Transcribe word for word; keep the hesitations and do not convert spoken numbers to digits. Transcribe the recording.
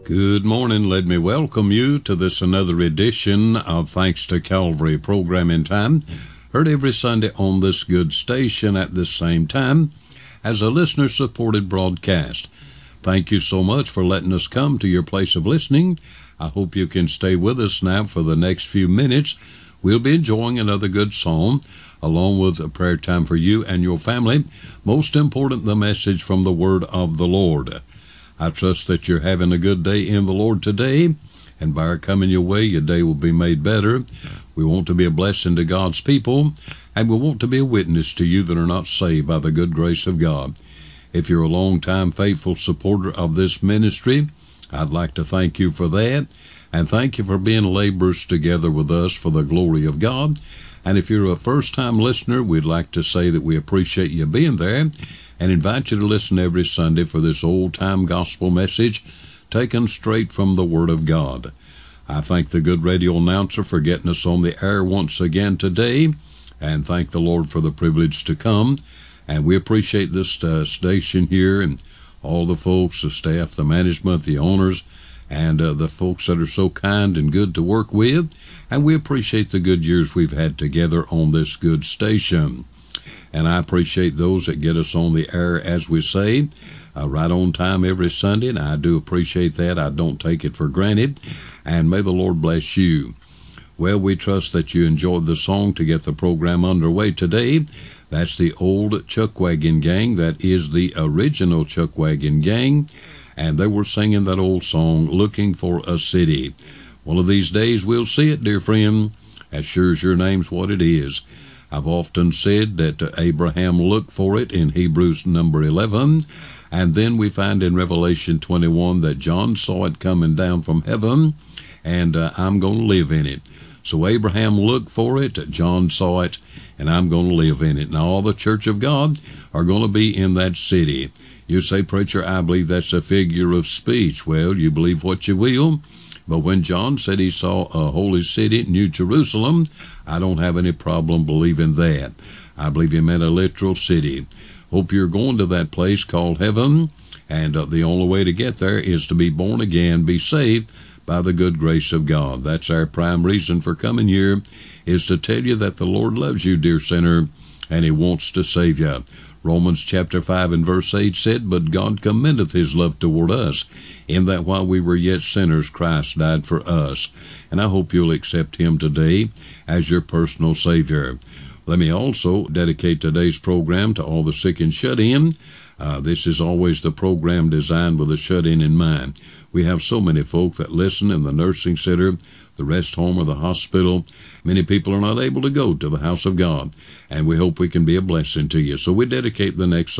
Good morning. Let me welcome you to this another edition of Thanks to Calvary Programming Time, heard every Sunday on this good station at this same time as a listener-supported broadcast. Thank you so much for letting us come to your place of listening. I hope you can stay with us now for the next few minutes. We'll be enjoying another good psalm, along with a prayer time for you and your family. Most important, the message from the Word of the Lord. I trust that you're having a good day in the Lord today, and by our coming your way, your day will be made better. We want to be a blessing to God's people, and we want to be a witness to you that are not saved by the good grace of God. If you're a long-time faithful supporter of this ministry, I'd like to thank you for that, and thank you for being laborers together with us for the glory of God. And if you're a first-time listener, we'd like to say that we appreciate you being there and invite you to listen every Sunday for this old-time gospel message taken straight from the Word of God. I thank the good radio announcer for getting us on the air once again today, and thank the Lord for the privilege to come. And we appreciate this uh, station here and all the folks, the staff, the management, the owners, and uh, the folks that are so kind and good to work with. And we appreciate the good years we've had together on this good station. And I appreciate those that get us on the air, as we say, uh, right on time every Sunday. And I do appreciate that. I don't take it for granted. And may the Lord bless you. Well, we trust that you enjoyed the song to get the program underway today. That's the old Chuckwagon Gang. That is the original Chuckwagon Gang. And they were singing that old song, Looking for a City. One of these days we'll see it, dear friend, as sure as your name's what it is. I've often said that Abraham looked for it in Hebrews number eleven, and then we find in Revelation twenty-one that John saw it coming down from heaven, and uh, I'm going to live in it. So Abraham looked for it, John saw it, and I'm going to live in it. Now all the church of God are going to be in that city. You say, preacher, I believe that's a figure of speech. Well, you believe what you will. But when John said he saw a holy city, New Jerusalem, I don't have any problem believing that. I believe he meant a literal city. Hope you're going to that place called heaven, and uh, the only way to get there is to be born again, be saved by the good grace of God. That's our prime reason for coming here, is to tell you that the Lord loves you, dear sinner, and he wants to save you. Romans chapter five and verse eight said, But God commendeth his love toward us, in that while we were yet sinners, Christ died for us. And I hope you'll accept him today as your personal Savior. Let me also dedicate today's program to all the sick and shut-in. Uh, this is always the program designed with the shut-in in mind. We have so many folk that listen in the nursing center, the rest home, or the hospital. Many people are not able to go to the house of God, and we hope we can be a blessing to you. So we dedicate the next